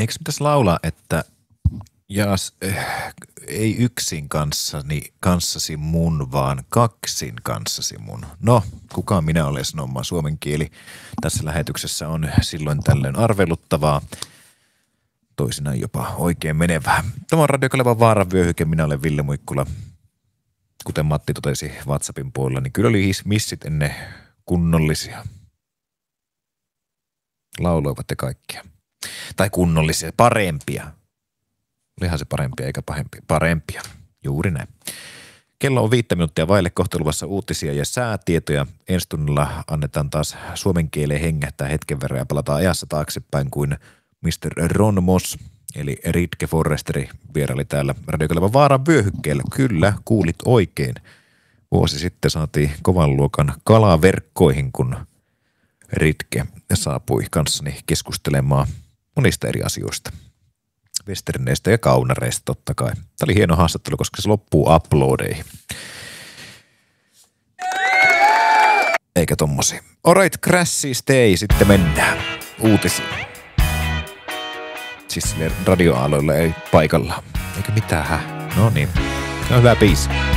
Eikö pitäisi laulaa, että ei yksin kanssasi mun, vaan kaksin kanssasi mun. No, kukaan minä olen sanomaan suomen kieli. Tässä lähetyksessä on silloin tällöin arveluttavaa, toisinaan jopa oikein menevää. Tämä on Radio Kalevan Vaaravyöhyke, minä olen Ville Muikkula. Kuten Matti totesi WhatsAppin puolella, niin kyllä oli missit ennen kunnollisia. Lauloivat te kaikkia. Tai kunnollisia, parempia. Olihan se parempia eikä pahempia. Parempia, juuri näin. Kello on 5 minuuttia vaille, kohta luvassa uutisia ja säätietoja. Ensi tunnilla annetaan taas suomen kieleen hengähtää hetken verran ja palataan ajassa taaksepäin kuin Mr. Ron Moss, eli Ritke Forresteri vieraili täällä Radio Kalevan Vaaran vyöhykkeellä. Kyllä, kuulit oikein. Vuosi sitten saatiin kovan luokan kalaverkkoihin, kun Ritke saapui kanssani keskustelemaan monista eri asioista. Westerneistä ja kaunareista totta kai. Tämä oli hieno haastattelu, koska se loppuu uploadeihin. Eikä tommosia. Alright, Crashia Stay, sitten mennään uutisiin. Siis radioaaloilla ei paikalla. Eikä mitään, No niin, se on hyvä biisi.